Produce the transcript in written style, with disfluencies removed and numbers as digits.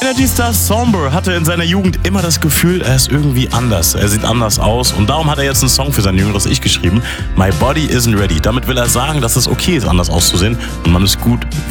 Energy Star Somber hatte in seiner Jugend immer das Gefühl, er ist irgendwie anders. Er sieht anders aus und darum hat er jetzt einen Song für sein jüngeres Ich geschrieben. My Body Isn't Ready. Damit will er sagen, dass es okay ist, anders auszusehen und man ist gut,